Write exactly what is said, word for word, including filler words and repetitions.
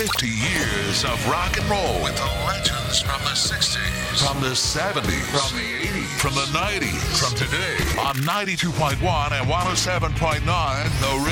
fifty years of rock and roll with the legends from the sixties, from the seventies, from the eighties, from the nineties, from today on ninety-two point one and one oh seven point nine The